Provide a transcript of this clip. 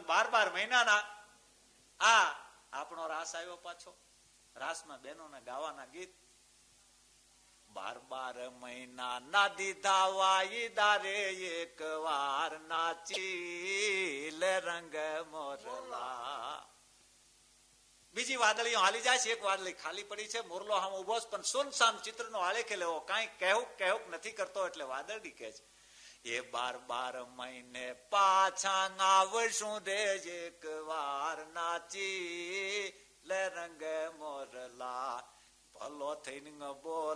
12 મહિનાના આ આપણો રાસ આવ્યો પાછો. રાસમાં બહેનોને ગાવાના ગીત. 12 મહિના ના દીધા વાયદા રે એક વાર નાચી લે રંગ મોરલા. બીજી વાદળીઓ હાલી જાય છે, એક વાદળી ખાલી પડી છે, મોરલો આમ ઉભો પણ સુનસાન ચિત્રનો આલેખ લેવો, કઈ કહેવું નથી કરતો એટલે વાદળી કહે છે એ 12 મહિને પાછા આવશું રે એક વાર નાચી લે રંગ મોરલા. ભલો થઈને બોલ